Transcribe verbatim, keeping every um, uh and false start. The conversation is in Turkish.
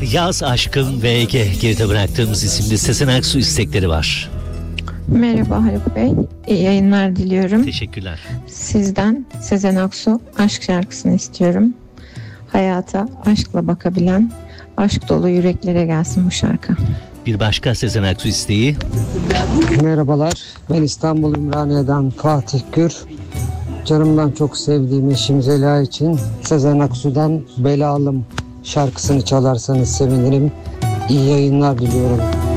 Yaz, Aşkım ve Ege geride bıraktığımız isimli Sezen Aksu istekleri var. Merhaba Haluk Bey, iyi yayınlar diliyorum. Teşekkürler. Sizden Sezen Aksu aşk şarkısını istiyorum. Hayata aşkla bakabilen, aşk dolu yüreklere gelsin bu şarkı. Bir başka Sezen Aksu isteği. Merhabalar, ben İstanbul Ümraniye'den Fatih Gür. Canımdan çok sevdiğim eşim Zeliha için Sezen Aksu'dan Belalım şarkısını çalarsanız sevinirim. İyi yayınlar diliyorum.